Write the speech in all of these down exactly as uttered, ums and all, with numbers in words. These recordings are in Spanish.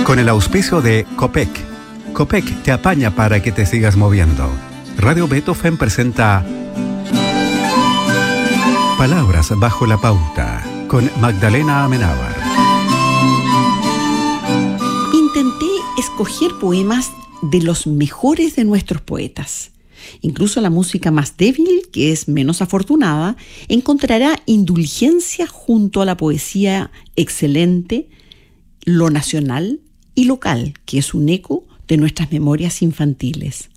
Con el auspicio de Copec. Copec te apaña para que te sigas moviendo. Radio Beethoven presenta Palabras bajo la pauta con Magdalena Amenábar. Intenté escoger poemas de los mejores de nuestros poetas. Incluso la música más débil, que es menos afortunada, encontrará indulgencia junto a la poesía excelente, lo nacional y local, que es un eco de nuestras memorias infantiles.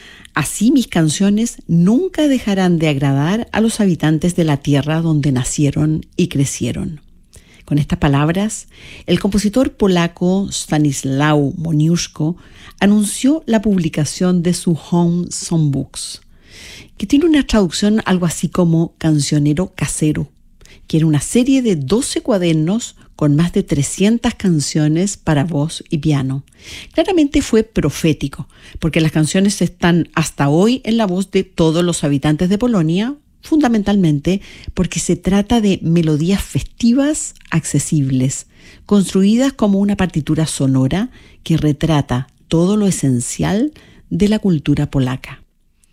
Así mis canciones nunca dejarán de agradar a los habitantes de la tierra donde nacieron y crecieron. Con estas palabras, el compositor polaco Stanisław Moniuszko anunció la publicación de su Home Songbooks, que tiene una traducción algo así como Cancionero Casero, que era una serie de doce cuadernos con más de trescientas canciones para voz y piano. Claramente fue profético, porque las canciones están hasta hoy en la voz de todos los habitantes de Polonia, fundamentalmente porque se trata de melodías festivas accesibles, construidas como una partitura sonora que retrata todo lo esencial de la cultura polaca.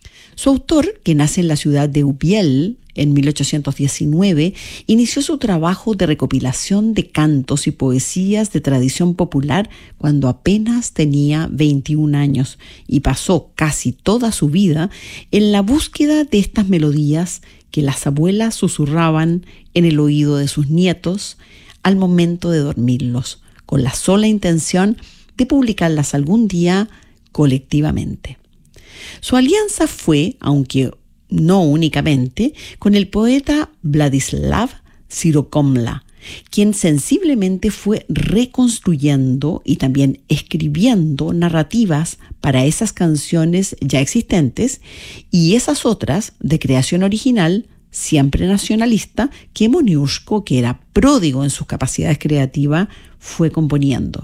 Su autor, que nace en la ciudad de Ubiel en mil ochocientos diecinueve, inició su trabajo de recopilación de cantos y poesías de tradición popular cuando apenas tenía veintiún años y pasó casi toda su vida en la búsqueda de estas melodías que las abuelas susurraban en el oído de sus nietos al momento de dormirlos, con la sola intención de publicarlas algún día colectivamente. Su alianza fue, aunque no únicamente, con el poeta Władysław Sirokomla, quien sensiblemente fue reconstruyendo y también escribiendo narrativas para esas canciones ya existentes y esas otras de creación original, siempre nacionalista, que Moniuszko, que era pródigo en sus capacidades creativas, fue componiendo.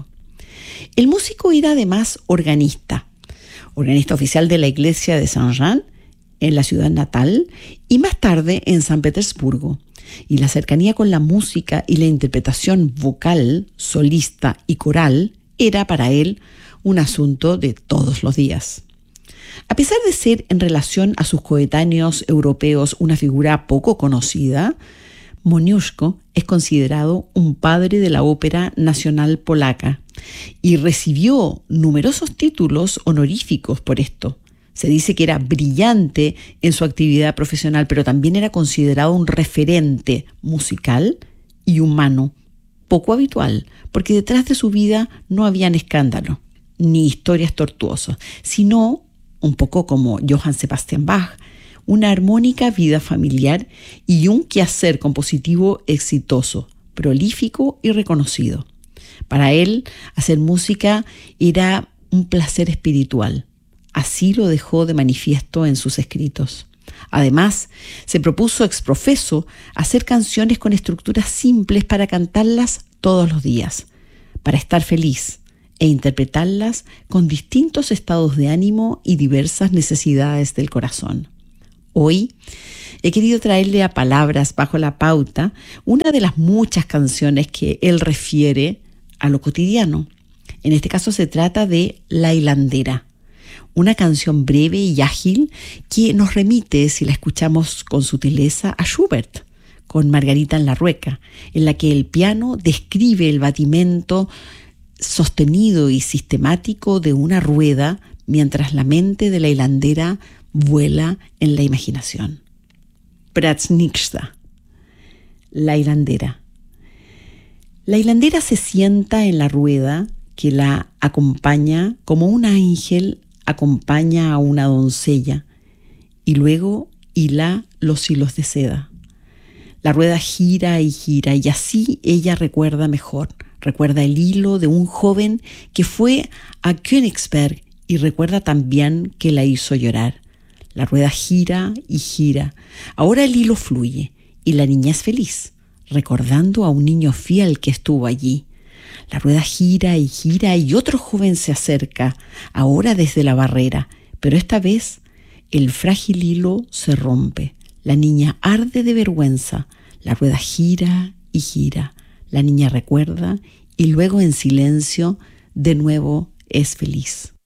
El músico era además organista, organista oficial de la iglesia de Saint-Jean, en la ciudad natal, y más tarde en San Petersburgo. Y la cercanía con la música y la interpretación vocal, solista y coral era para él un asunto de todos los días. A pesar de ser en relación a sus coetáneos europeos una figura poco conocida, Moniuszko es considerado un padre de la ópera nacional polaca y recibió numerosos títulos honoríficos por esto. Se dice que era brillante en su actividad profesional, pero también era considerado un referente musical y humano, poco habitual, porque detrás de su vida no habían escándalos ni historias tortuosas, sino, un poco como Johann Sebastian Bach, una armónica vida familiar y un quehacer compositivo exitoso, prolífico y reconocido. Para él, hacer música era un placer espiritual. Así lo dejó de manifiesto en sus escritos. Además, se propuso ex profeso hacer canciones con estructuras simples para cantarlas todos los días, para estar feliz e interpretarlas con distintos estados de ánimo y diversas necesidades del corazón. Hoy he querido traerle a Palabras bajo la pauta una de las muchas canciones que él refiere a lo cotidiano. En este caso se trata de La hilandera, una canción breve y ágil que nos remite, si la escuchamos con sutileza, a Schubert, con Margarita en la Rueca, en la que el piano describe el batimento sostenido y sistemático de una rueda mientras la mente de la hilandera vuela en la imaginación. Pracznicza, La hilandera. La hilandera se sienta en la rueda que la acompaña como un ángel acompaña a una doncella y luego hila los hilos de seda. La rueda gira y gira y así ella recuerda mejor, recuerda el hilo de un joven que fue a Königsberg y recuerda también que la hizo llorar. La rueda gira y gira. Ahora el hilo fluye y la niña es feliz, recordando a un niño fiel que estuvo allí. La rueda gira y gira y otro joven se acerca, ahora desde la barrera, pero esta vez el frágil hilo se rompe. La niña arde de vergüenza. La rueda gira y gira. La niña recuerda y luego en silencio de nuevo es feliz.